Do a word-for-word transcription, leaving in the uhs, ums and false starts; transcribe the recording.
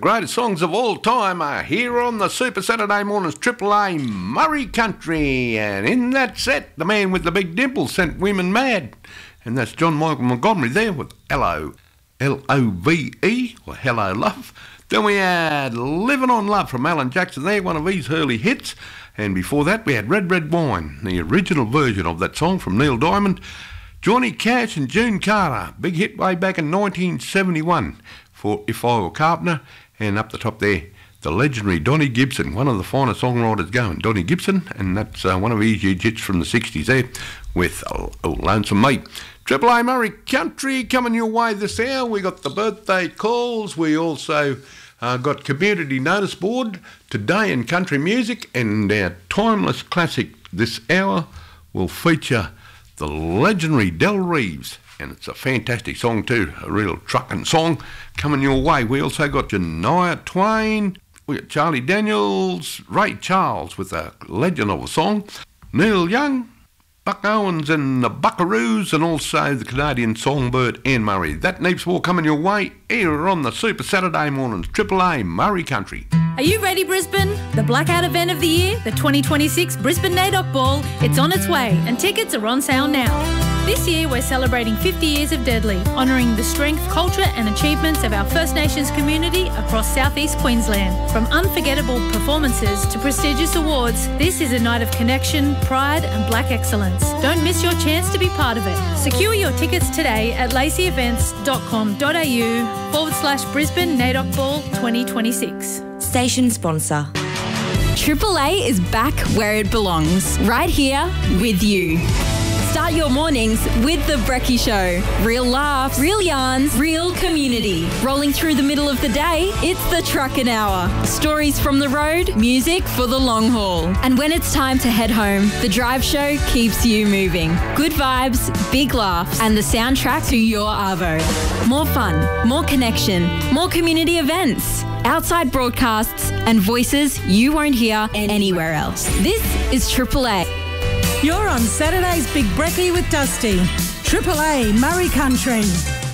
greatest songs of all time are here on the Super Saturday Mornings Triple A Murray Country. And in that set, the man with the big dimple sent women mad. And that's John Michael Montgomery there with Hello, L O V E, or Hello Love. Then we had Living on Love from Alan Jackson there, one of his early hits. And before that, we had Red Red Wine, the original version of that song from Neil Diamond. Johnny Cash and June Carter, big hit way back in nineteen seventy-one for If I Were Carpenter. And up the top there, the legendary Donnie Gibson, one of the finest songwriters going, Donnie Gibson, and that's uh, one of his huge hits from the sixties there with Oh, oh Lonesome Mate. Triple A Murray Country coming your way this hour. We got the birthday calls. We also uh, got community notice board today in country music, and our timeless classic this hour will feature the legendary Del Reeves, and it's a fantastic song too, a real truckin' song coming your way. We also got Shania Twain, we got Charlie Daniels, Ray Charles with a legend of a song, Neil Young, Buck Owens and the Buckaroos, and also the Canadian songbird Anne Murray. That and heaps more coming your way here on the Super Saturday Mornings Triple A Murray Country. Are you ready, Brisbane? The blackout event of the year, the twenty twenty-six Brisbane NAIDOC Ball, it's on its way and tickets are on sale now. This year we're celebrating fifty years of Deadly, honouring the strength, culture and achievements of our First Nations community across southeast Queensland. From unforgettable performances to prestigious awards, this is a night of connection, pride and black excellence. Don't miss your chance to be part of it. Secure your tickets today at lacey events dot com dot a u forward slash Brisbane NAIDOC Ball twenty twenty-six. Station sponsor. Triple A is back where it belongs, right here with you. Start your mornings with The Brekkie Show. Real laughs, real yarns, real community. Rolling through the middle of the day, it's the Truckin' Hour. Stories from the road, music for the long haul. And when it's time to head home, The Drive Show keeps you moving. Good vibes, big laughs, and the soundtrack to your arvo. More fun, more connection, more community events, outside broadcasts, and voices you won't hear anywhere else. This is Triple A. You're on Saturday's Big Brekkie with Dusty. Triple A Murray Country.